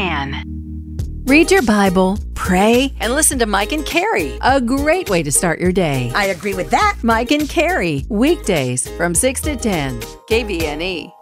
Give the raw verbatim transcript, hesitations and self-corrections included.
can. Read your Bible, pray, and listen to Mike and Carrie. A great way to start your day. I agree with that. Mike and Carrie, weekdays from six to ten, K B N E.